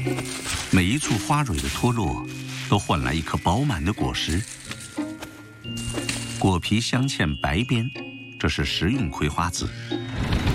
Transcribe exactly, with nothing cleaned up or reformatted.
每一簇花蕊的脱落，都换来一颗饱满的果实。果皮镶嵌白边，这是食用葵花籽。